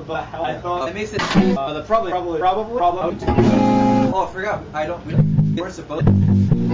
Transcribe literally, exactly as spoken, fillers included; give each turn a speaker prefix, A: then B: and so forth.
A: but I thought that makes it uh, the probably probably probably problem.
B: Oh, I forgot. I don't. We don't we're supposed.